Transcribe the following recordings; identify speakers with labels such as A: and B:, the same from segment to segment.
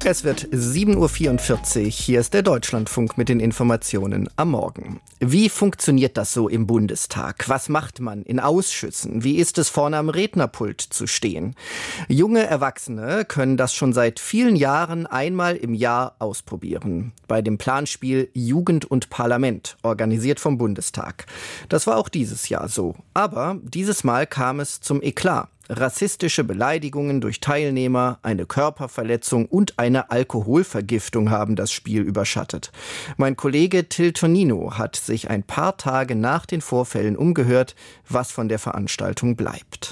A: Es wird 7.44 Uhr. Hier ist der Deutschlandfunk mit den Informationen am Morgen. Wie funktioniert das so im Bundestag? Was macht man in Ausschüssen? Wie ist es, vorne am Rednerpult zu stehen? Junge Erwachsene können das schon seit vielen Jahren einmal im Jahr ausprobieren. Bei dem Planspiel Jugend und Parlament, organisiert vom Bundestag. Das war auch dieses Jahr so. Aber dieses Mal kam es zum Eklat. Rassistische Beleidigungen durch Teilnehmer, eine Körperverletzung und eine Alkoholvergiftung haben das Spiel überschattet. Mein Kollege Till Tonino hat sich ein paar Tage nach den Vorfällen umgehört, was von der Veranstaltung bleibt.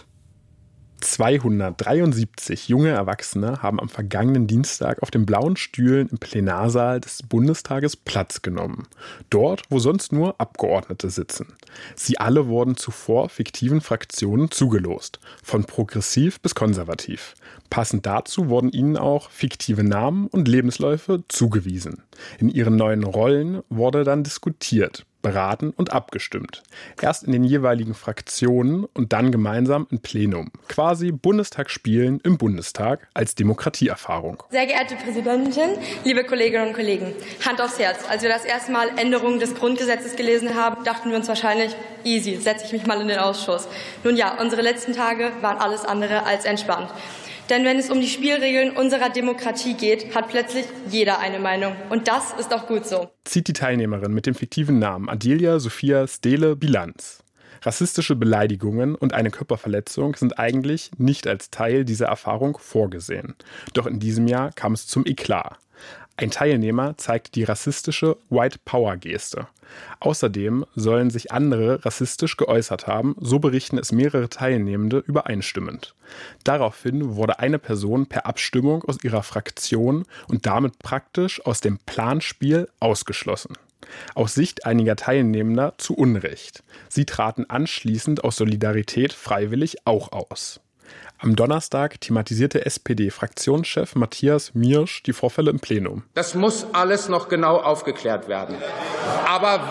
B: 273 junge Erwachsene haben am vergangenen Dienstag auf den blauen Stühlen im Plenarsaal des Bundestages Platz genommen. Dort, wo sonst nur Abgeordnete sitzen. Sie alle wurden zuvor fiktiven Fraktionen zugelost, von progressiv bis konservativ. Passend dazu wurden ihnen auch fiktive Namen und Lebensläufe zugewiesen. In ihren neuen Rollen wurde dann diskutiert, beraten und abgestimmt. Erst in den jeweiligen Fraktionen und dann gemeinsam im Plenum. Quasi Bundestagsspielen im Bundestag als Demokratieerfahrung.
C: Sehr geehrte Präsidentin, liebe Kolleginnen und Kollegen, Hand aufs Herz. Als wir das erste Mal Änderungen des Grundgesetzes gelesen haben, dachten wir uns wahrscheinlich, easy, setze ich mich mal in den Ausschuss. Nun ja, unsere letzten Tage waren alles andere als entspannt. Denn wenn es um die Spielregeln unserer Demokratie geht, hat plötzlich jeder eine Meinung. Und das ist auch gut so.
B: Zieht die Teilnehmerin mit dem fiktiven Namen Adelia Sophia Stele Bilanz. Rassistische Beleidigungen und eine Körperverletzung sind eigentlich nicht als Teil dieser Erfahrung vorgesehen. Doch in diesem Jahr kam es zum Eklat. Ein Teilnehmer zeigte die rassistische White-Power-Geste. Außerdem sollen sich andere rassistisch geäußert haben, so berichten es mehrere Teilnehmende übereinstimmend. Daraufhin wurde eine Person per Abstimmung aus ihrer Fraktion und damit praktisch aus dem Planspiel ausgeschlossen. Aus Sicht einiger Teilnehmender zu Unrecht. Sie traten anschließend aus Solidarität freiwillig auch aus. Am Donnerstag thematisierte SPD-Fraktionschef Matthias Miersch die Vorfälle im Plenum.
D: Das muss alles noch genau aufgeklärt werden. Aber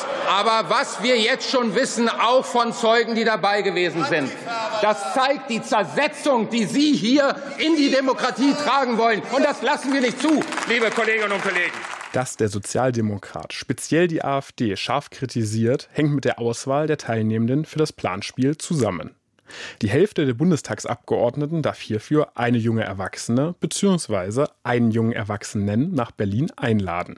D: was wir jetzt schon wissen, auch von Zeugen, die dabei gewesen sind, das zeigt die Zersetzung, die Sie hier in die Demokratie tragen wollen. Und das lassen wir nicht zu, liebe Kolleginnen und Kollegen.
B: Dass der Sozialdemokrat speziell die AfD scharf kritisiert, hängt mit der Auswahl der Teilnehmenden für das Planspiel zusammen. Die Hälfte der Bundestagsabgeordneten darf hierfür eine junge Erwachsene bzw. einen jungen Erwachsenen nach Berlin einladen.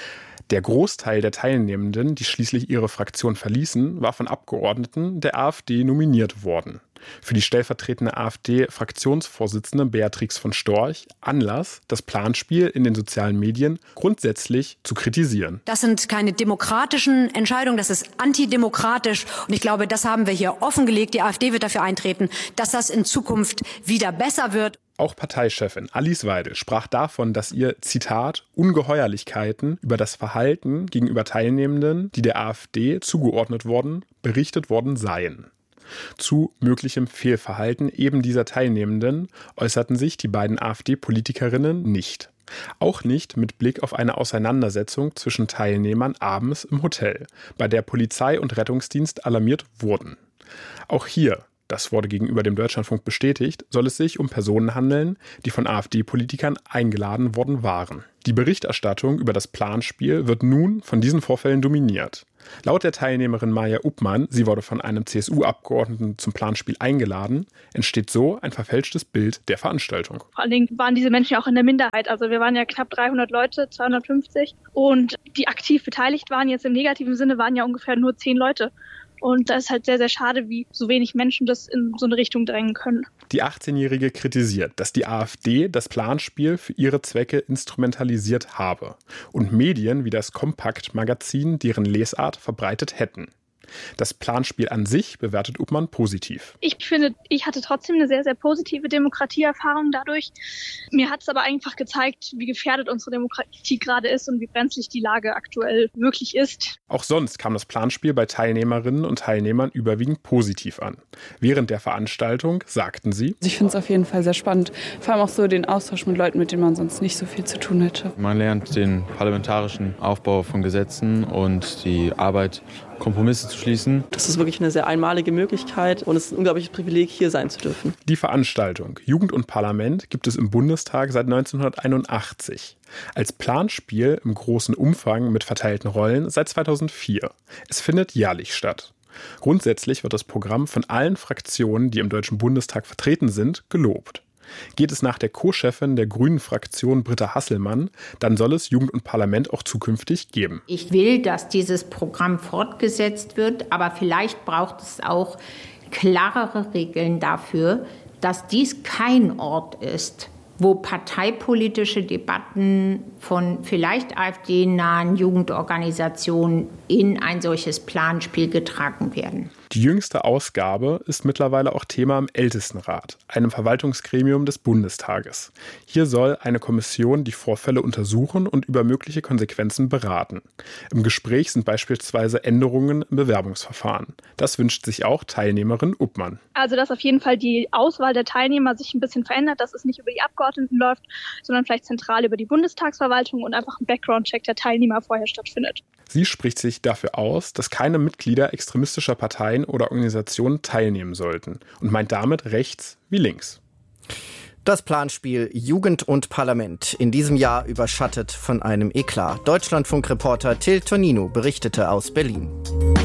B: Der Großteil der Teilnehmenden, die schließlich ihre Fraktion verließen, war von Abgeordneten der AfD nominiert worden. Für die stellvertretende AfD-Fraktionsvorsitzende Beatrix von Storch Anlass, das Planspiel in den sozialen Medien grundsätzlich zu kritisieren.
E: Das sind keine demokratischen Entscheidungen, das ist antidemokratisch. Und ich glaube, das haben wir hier offengelegt. Die AfD wird dafür eintreten, dass das in Zukunft wieder besser wird.
B: Auch Parteichefin Alice Weidel sprach davon, dass ihr, Zitat, Ungeheuerlichkeiten über das Verhalten gegenüber Teilnehmenden, die der AfD zugeordnet wurden, berichtet worden seien. Zu möglichem Fehlverhalten eben dieser Teilnehmenden äußerten sich die beiden AfD-Politikerinnen nicht. Auch nicht mit Blick auf eine Auseinandersetzung zwischen Teilnehmern abends im Hotel, bei der Polizei und Rettungsdienst alarmiert wurden. Auch hier, das wurde gegenüber dem Deutschlandfunk bestätigt, soll es sich um Personen handeln, die von AfD-Politikern eingeladen worden waren. Die Berichterstattung über das Planspiel wird nun von diesen Vorfällen dominiert. Laut der Teilnehmerin Maja Uppmann, sie wurde von einem CSU-Abgeordneten zum Planspiel eingeladen, entsteht so ein verfälschtes Bild der Veranstaltung.
F: Vor allen Dingen waren diese Menschen ja auch in der Minderheit. Also wir waren ja knapp 300 Leute, 250. Und die aktiv beteiligt waren, jetzt im negativen Sinne, waren ja ungefähr nur 10 Leute. Und das ist halt sehr, sehr schade, wie so wenig Menschen das in so eine Richtung drängen können.
B: Die 18-Jährige kritisiert, dass die AfD das Planspiel für ihre Zwecke instrumentalisiert habe und Medien wie das Kompakt-Magazin deren Lesart verbreitet hätten. Das Planspiel an sich bewertet Uppmann positiv.
F: Ich finde, ich hatte trotzdem eine sehr, sehr positive Demokratieerfahrung dadurch. Mir hat es aber einfach gezeigt, wie gefährdet unsere Demokratie gerade ist und wie brenzlig die Lage aktuell wirklich ist.
B: Auch sonst kam das Planspiel bei Teilnehmerinnen und Teilnehmern überwiegend positiv an. Während der Veranstaltung sagten sie:
G: Ich finde es auf jeden Fall sehr spannend. Vor allem auch so den Austausch mit Leuten, mit denen man sonst nicht so viel zu tun hätte.
H: Man lernt den parlamentarischen Aufbau von Gesetzen und die Arbeit Kompromisse zu schließen.
I: Das ist wirklich eine sehr einmalige Möglichkeit und es ist ein unglaubliches Privileg, hier sein zu dürfen.
B: Die Veranstaltung Jugend und Parlament gibt es im Bundestag seit 1981. Als Planspiel im großen Umfang mit verteilten Rollen seit 2004. Es findet jährlich statt. Grundsätzlich wird das Programm von allen Fraktionen, die im Deutschen Bundestag vertreten sind, gelobt. Geht es nach der Co-Chefin der Grünen-Fraktion Britta Hasselmann, dann soll es Jugend und Parlament auch zukünftig geben.
J: Ich will, dass dieses Programm fortgesetzt wird, aber vielleicht braucht es auch klarere Regeln dafür, dass dies kein Ort ist, wo parteipolitische Debatten von vielleicht AfD-nahen Jugendorganisationen in ein solches Planspiel getragen werden.
B: Die jüngste Ausgabe ist mittlerweile auch Thema im Ältestenrat, einem Verwaltungsgremium des Bundestages. Hier soll eine Kommission die Vorfälle untersuchen und über mögliche Konsequenzen beraten. Im Gespräch sind beispielsweise Änderungen im Bewerbungsverfahren. Das wünscht sich auch Teilnehmerin Uppmann.
F: Also, dass auf jeden Fall die Auswahl der Teilnehmer sich ein bisschen verändert, dass es nicht über die Abgeordneten läuft, sondern vielleicht zentral über die Bundestagsverwaltung und einfach ein Background-Check der Teilnehmer vorher stattfindet.
B: Sie spricht sich dafür aus, dass keine Mitglieder extremistischer Parteien oder Organisationen teilnehmen sollten und meint damit rechts wie links.
A: Das Planspiel Jugend und Parlament, in diesem Jahr überschattet von einem Eklat. Deutschlandfunk-Reporter Till Tonino berichtete aus Berlin.